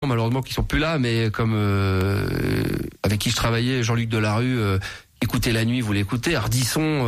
malheureusement qui sont plus là, mais comme avec qui je travaillais, Jean-Luc Delarue, écoutez la nuit, vous l'écoutez. Ardisson,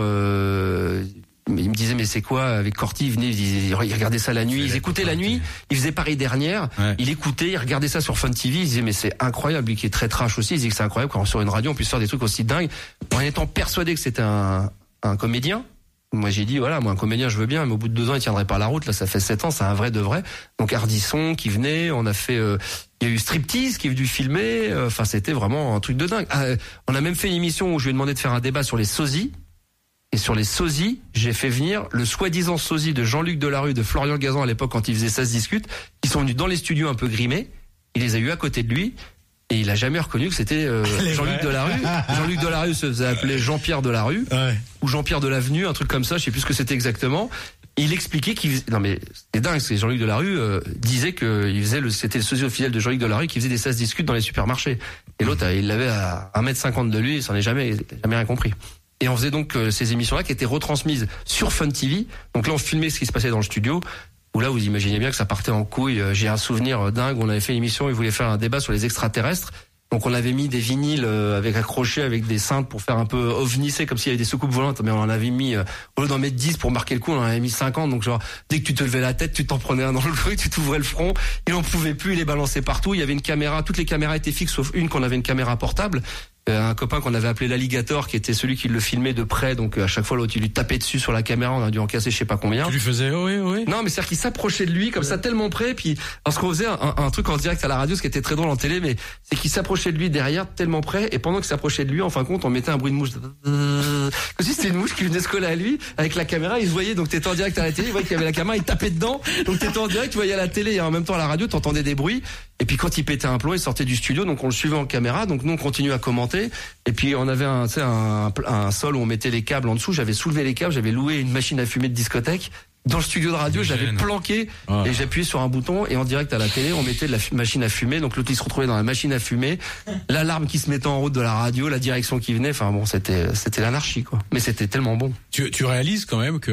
il me disait mais c'est quoi avec Corty, il regardait ça la nuit, ils écoutaient la nuit, il faisait Paris dernière, il écoutait, il regardait ça sur Fun TV, il disait mais c'est incroyable, lui qui est très trash aussi, il disait que c'est incroyable quand sur une radio on puisse faire des trucs aussi dingues, en étant persuadé que c'était un comédien. Moi j'ai dit voilà, moi un comédien je veux bien, mais au bout de 2 ans il tiendrait pas la route. Là ça fait 7 ans, c'est un vrai de vrai. Donc Ardisson qui venait, on a fait, il y a eu Striptease qui est venu filmer. Enfin c'était vraiment un truc de dingue. On a même fait une émission où je lui ai demandé de faire un débat sur les sosies. Et sur les sosies, j'ai fait venir le soi-disant sosie de Jean-Luc Delarue, de Florian Gazan à l'époque quand il faisait Ça se discute. Ils sont venus dans les studios un peu grimés. Il les a eu à côté de lui. Et il a jamais reconnu que c'était Jean-Luc Delarue. Jean-Luc Delarue se faisait appeler Jean-Pierre Delarue ou Jean-Pierre Delavenue, un truc comme ça, je sais plus ce que c'était exactement. Il expliquait qu'il faisait... Non mais c'est dingue, c'est Jean-Luc Delarue disait que c'était le sosie officiel de Jean-Luc Delarue qui faisait des Ça se discute dans les supermarchés. Et l'autre, il l'avait à 1m50 de lui, il s'en est jamais rien compris. Et on faisait donc ces émissions-là qui étaient retransmises sur Fun TV. Donc là, on filmait ce qui se passait dans le studio. Où là, vous imaginez bien que ça partait en couille. J'ai un souvenir dingue. On avait fait une émission, ils voulaient faire un débat sur les extraterrestres. Donc on avait mis des vinyles avec accrochés avec des cintres pour faire un peu ovnissé, comme s'il y avait des soucoupes volantes. Mais on en avait mis, au lieu d'en mettre 10 pour marquer le coup, on en avait mis 50. Donc genre, dès que tu te levais la tête, tu t'en prenais un dans le truc, tu t'ouvrais le front. Et on pouvait plus les balancer partout. Il y avait une caméra, toutes les caméras étaient fixes sauf une qu'on avait une caméra portable. Un copain qu'on avait appelé l'alligator qui était celui qui le filmait de près, donc à chaque fois l'autre il lui tapait dessus sur la caméra, on a dû en casser je sais pas combien. Tu lui faisais oui. Non mais c'est-à-dire qu'il s'approchait de lui comme ça tellement près, puis lorsqu'on faisait un truc en direct à la radio, ce qui était très drôle en télé, mais c'est qu'il s'approchait de lui derrière tellement près, et pendant qu'il s'approchait de lui, en fin de compte on mettait un bruit de mouche, comme si c'était une mouche qui venait se coller à lui, avec la caméra il se voyait, donc t'étais en direct à la télé, il voyait qu'il y avait la caméra, il tapait dedans, donc t'étais en direct, tu voyais à la télé et en même temps à la radio t'entendais des bruits, et puis quand il pétait un plomb il sortait du studio, donc on le suivait en caméra, donc nous on continuait à commenter, et puis on avait un sol où on mettait les câbles en dessous. J'avais soulevé les câbles, j'avais loué une machine à fumer de discothèque. Dans le studio de radio, j'avais planqué et j'appuyais sur un bouton et en direct à la télé, on mettait de la machine à fumer. Donc l'autre il se retrouvait dans la machine à fumer, l'alarme qui se mettait en route de la radio, la direction qui venait. Enfin bon, c'était l'anarchie quoi. Mais c'était tellement bon. Tu réalises quand même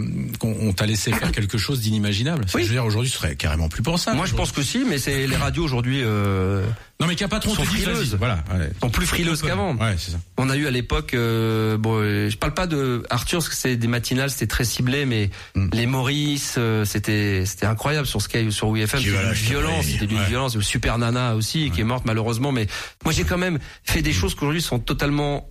qu'on t'a laissé faire quelque chose d'inimaginable. Oui. Je veux dire aujourd'hui, ce serait carrément plus pensable. Moi je pense que si, mais c'est les radios aujourd'hui. Non mais qu'il n'y a pas trop sont frileuses. Voilà. Sont plus frileuses qu'avant. Ouais, c'est ça. On a eu à l'époque, je parle pas de Arthur parce que c'est des matinales, c'était très ciblé, mais les Maurice, c'était incroyable sur Sky ou sur WFM. C'était d'une violence. Le Super Nana aussi, qui est morte malheureusement. Mais moi j'ai quand même fait des choses qui aujourd'hui sont totalement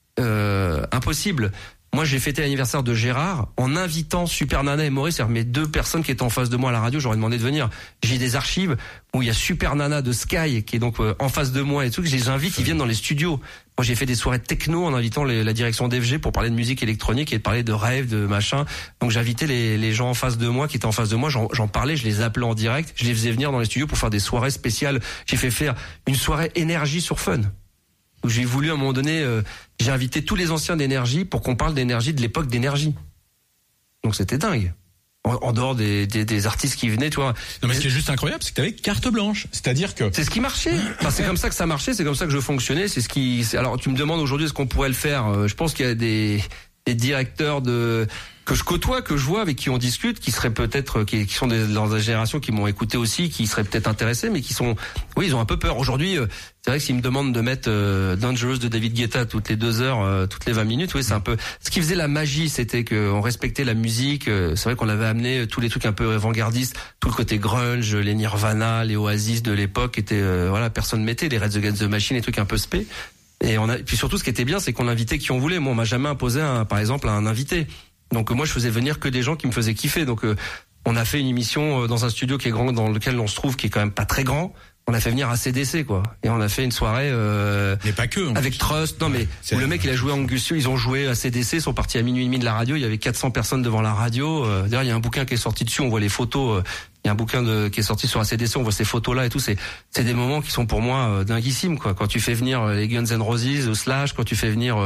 impossibles. Moi, j'ai fêté l'anniversaire de Gérard en invitant Super Nana et Maurice, c'est-à-dire mes 2 personnes qui étaient en face de moi à la radio. J'aurais demandé de venir. J'ai des archives où il y a Super Nana de Sky qui est donc en face de moi et tout. Je les invite, ils viennent dans les studios. Moi, j'ai fait des soirées techno en invitant la direction d'FG pour parler de musique électronique et de parler de rêve, de machin. Donc, j'invitais les gens en face de moi qui étaient en face de moi. J'en parlais, je les appelais en direct. Je les faisais venir dans les studios pour faire des soirées spéciales. J'ai fait faire une soirée énergie sur Fun. Où j'ai voulu à un moment donné, j'ai invité tous les anciens d'Énergie pour qu'on parle d'énergie de l'époque d'Énergie. Donc c'était dingue. En dehors des artistes qui venaient, tu vois. Non mais ce qui est juste incroyable, c'est que t'avais carte blanche. C'est-à-dire que c'est ce qui marchait. Enfin, c'est comme ça que ça marchait, c'est comme ça que je fonctionnais. Alors tu me demandes aujourd'hui est-ce qu'on pourrait le faire. Je pense qu'il y a des directeurs que je côtoie, que je vois, avec qui on discute, qui seraient peut-être, qui sont dans la génération, qui m'ont écouté aussi, qui seraient peut-être intéressés, mais ils ont un peu peur. Aujourd'hui, c'est vrai que s'ils me demandent de mettre Dangerous de David Guetta toutes les 2 heures, toutes les 20 minutes, oui, c'est un peu. Ce qui faisait la magie, c'était qu'on respectait la musique. C'est vrai qu'on avait amené tous les trucs un peu avant-gardistes, tout le côté grunge, les Nirvana, les Oasis de l'époque étaient, personne mettait les Rage Against the Machine, les trucs un peu spé. Et puis surtout, ce qui était bien, c'est qu'on invitait qui on voulait. Moi, on m'a jamais imposé par exemple un invité. Donc moi je faisais venir que des gens qui me faisaient kiffer. Donc on a fait une émission dans un studio qui est grand, dans lequel on se trouve, qui est quand même pas très grand. On a fait venir AC/DC quoi. Et on a fait une soirée mais pas que avec Trust. Non mais où le mec il a joué Angus Young, ils ont joué AC/DC, ils sont partis à 00h30 de la radio, il y avait 400 personnes devant la radio. D'ailleurs il y a un bouquin qui est sorti dessus, on voit les photos. Il y a un bouquin qui est sorti sur AC/DC, on voit ces photos là et tout, c'est des moments qui sont pour moi dinguissimes quoi. Quand tu fais venir les Guns N' Roses, Slash, quand tu fais venir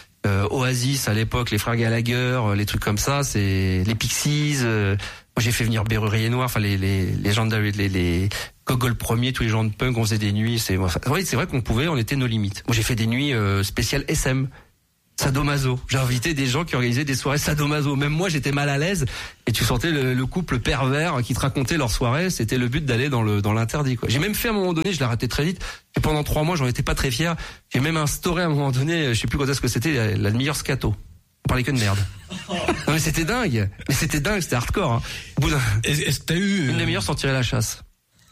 Oasis à l'époque, les frères Gallagher, les trucs comme ça, c'est les Pixies. Moi j'ai fait venir Berrurier Noir, enfin les gens de les Gogol Premier, tous les gens de punk, on faisait des nuits. C'est vrai qu'on pouvait, on était nos limites. Moi j'ai fait des nuits spéciales SM. sadomaso. J'ai invité des gens qui organisaient des soirées sadomaso. Même moi, j'étais mal à l'aise. Et tu sentais le couple pervers qui te racontait leur soirée. C'était le but d'aller dans l'interdit, quoi. J'ai même fait à un moment donné, je l'ai arrêté très vite. Et pendant 3 mois, j'en étais pas très fier. J'ai même instauré à un moment donné, je sais plus quand est-ce que c'était, la meilleure scato. On parlait que de merde. Non mais c'était dingue. C'était hardcore. Hein. Au bout Est-ce que t'as eu une demi-heure sans tirer la chasse.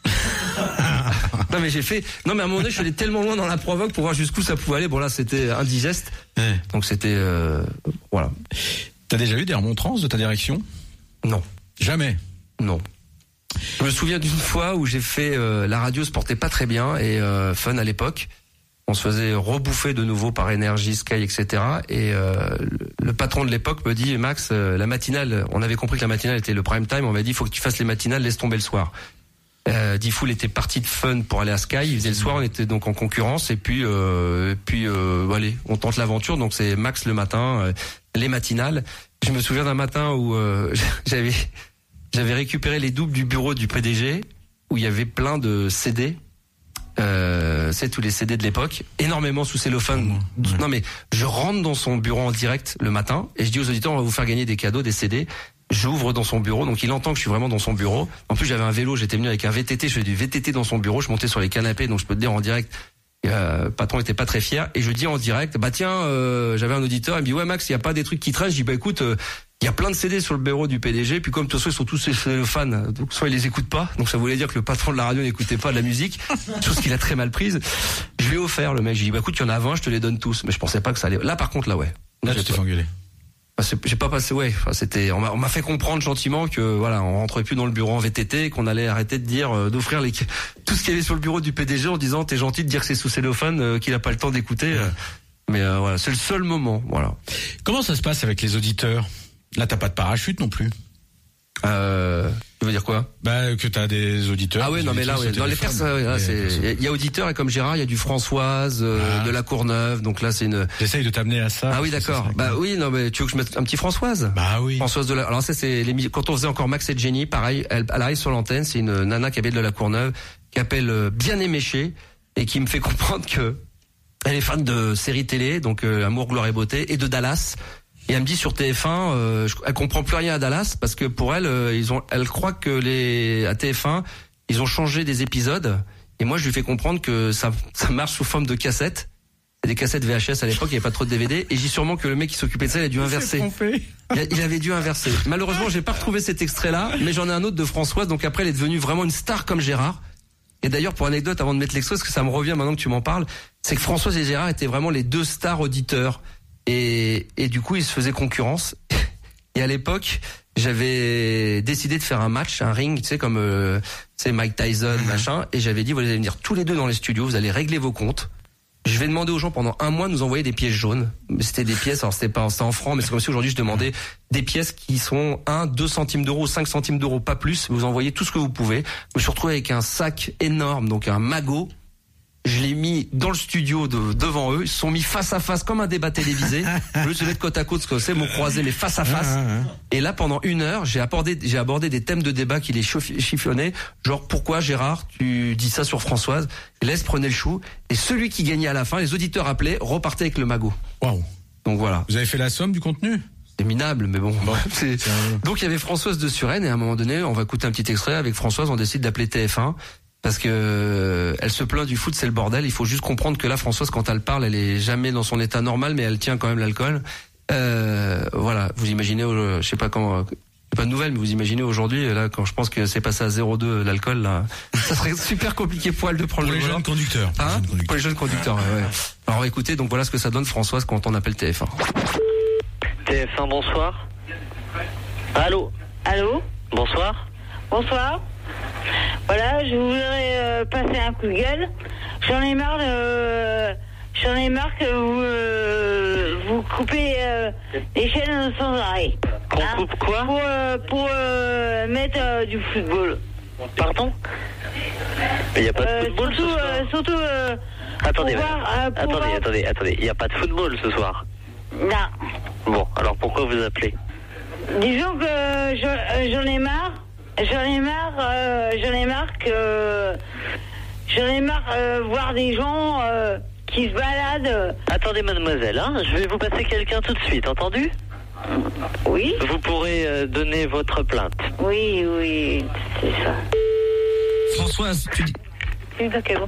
Non mais à un moment donné je suis allé tellement loin dans la provoque pour voir jusqu'où ça pouvait aller. Bon là c'était indigeste. Ouais. Donc c'était voilà. T'as déjà eu des remontrances de ta direction? Non. Jamais? Non. Je me souviens d'une fois où j'ai fait la radio se portait pas très bien et Fun à l'époque. On se faisait rebouffer de nouveau par Énergie, Sky, etc. Et le patron de l'époque me dit Max, la matinale, on avait compris que la matinale était le prime time. On m'a dit il faut que tu fasses les matinales, laisse tomber le soir. Diffoul était parti de Fun pour aller à Sky, il faisait le soir, on était donc en concurrence et puis allez, on tente l'aventure. Donc c'est Max le matin, les matinales. Je me souviens d'un matin où j'avais récupéré les doubles du bureau du PDG où il y avait plein de CD. C'est tous les CD de l'époque, énormément sous cellophane. Ouais. Non mais je rentre dans son bureau en direct le matin et je dis aux auditeurs on va vous faire gagner des cadeaux, des CD. J'ouvre dans son bureau, donc il entend que je suis vraiment dans son bureau. En plus j'avais un vélo, j'étais venu avec un VTT, je faisais du VTT dans son bureau, je montais sur les canapés, donc je peux te dire en direct. Le patron était pas très fier et je dis en direct j'avais un auditeur, il me dit ouais Max, il y a pas des trucs qui traînent. Je dis écoute, il y a plein de CD sur le bureau du PDG, puis comme de toute façon ils sont tous fans, donc soit ils les écoutent pas, donc ça voulait dire que le patron de la radio n'écoutait pas de la musique, chose qu'il a très mal prise. Je lui ai offert, le mec, j'ai dit écoute, il y en a 20, je te les donne tous, mais je pensais pas que ça allait. Là par contre là ouais. Là tu t'es fait engueuler. J'ai pas passé, c'était, on m'a fait comprendre gentiment que voilà, on rentrait plus dans le bureau en VTT, qu'on allait arrêter de dire, d'offrir tout ce qu'il y avait sur le bureau du PDG en disant t'es gentil de dire que c'est sous cellophane, qu'il a pas le temps d'écouter, mais voilà, c'est le seul moment, voilà. Comment ça se passe avec les auditeurs? Là, t'as pas de parachute non plus. Tu veux dire quoi? Que t'as des auditeurs. Ah oui, non mais là, dans les perses, il y a auditeurs et comme Gérard, il y a du Françoise, de la Courneuve, donc là c'est une. J'essaye de t'amener à ça. Ah oui, d'accord. Oui, non mais tu veux que je mette un petit Françoise? Oui. Françoise alors ça c'est quand on faisait encore Max et Jenny, pareil, elle arrive sur l'antenne, c'est une nana qui habite de la Courneuve, qui appelle Bien Éméché et qui me fait comprendre que elle est fan de séries télé, donc Amour, Gloire et Beauté, et de Dallas. Et elle me dit sur TF1, elle comprend plus rien à Dallas parce que pour elle, elle croit que à TF1, ils ont changé des épisodes. Et moi, je lui fais comprendre que ça marche sous forme de cassettes. C'est des cassettes VHS à l'époque, il n'y avait pas trop de DVD. Et j'ai sûrement que le mec qui s'occupait de ça, il a dû inverser. Il avait dû inverser. Malheureusement, j'ai pas retrouvé cet extrait-là, mais j'en ai un autre de Françoise. Donc après, elle est devenue vraiment une star comme Gérard. Et d'ailleurs, pour anecdote, avant de mettre l'extrait, parce que ça me revient maintenant que tu m'en parles, c'est que Françoise et Gérard étaient vraiment les deux stars auditeurs. Et du coup, ils se faisaient concurrence. Et à l'époque, j'avais décidé de faire un match, un ring, tu sais, comme c'est Mike Tyson, machin. Et j'avais dit, vous allez venir tous les deux dans les studios, vous allez régler vos comptes. Je vais demander aux gens pendant 1 mois de nous envoyer des pièces jaunes. C'était des pièces, alors c'était en francs, mais c'est comme si aujourd'hui je demandais des pièces qui sont 2 centimes d'euros, 5 centimes d'euros, pas plus. Vous envoyez tout ce que vous pouvez. Je me suis retrouvé avec un sac énorme, donc un magot. Je l'ai mis dans le studio devant eux. Ils se sont mis face à face comme un débat télévisé. Au lieu de se mettre côte à côte, ce que c'est, m'ont croisé, mais face à face. Et là, pendant 1 heure, j'ai abordé des thèmes de débat qui les chiffonnaient. Genre, pourquoi, Gérard, tu dis ça sur Françoise? Laisse, prenez le chou. Et celui qui gagnait à la fin, les auditeurs appelaient, repartaient avec le magot. Waouh. Donc voilà. Vous avez fait la somme du contenu? C'est minable, mais bon. Donc il y avait Françoise de Suresnes, et à un moment donné, on va écouter un petit extrait. Avec Françoise, on décide d'appeler TF1. Parce que elle se plaint du foot, c'est le bordel. Il faut juste comprendre que là, Françoise, quand elle parle, elle est jamais dans son état normal, mais elle tient quand même l'alcool. Voilà, vous imaginez, je sais pas quand, pas de nouvelles, mais vous imaginez aujourd'hui, là, quand je pense que c'est passé à 0,2 l'alcool, là, ça serait super compliqué pour elle de prendre le volant. Pour les jeunes conducteurs, ouais. Alors écoutez, donc voilà ce que ça donne, Françoise, quand on appelle TF1. TF1, bonsoir. Allô. Bonsoir. Voilà, je voudrais passer un coup de gueule. J'en ai marre que vous coupez les chaînes sans arrêt. Qu'on coupe quoi? Pour mettre du football. Pardon? Mais il n'y a pas de football ce soir. Surtout. Attendez, il n'y a pas de football ce soir. Non. Bon, alors pourquoi vous appelez? Disons que j'en ai marre. J'en ai marre voir des gens qui se balade. Attendez, mademoiselle, hein, je vais vous passer quelqu'un tout de suite, entendu? Oui. Vous pourrez donner votre plainte. Oui, c'est ça. Françoise, tu dis... Ok, bon.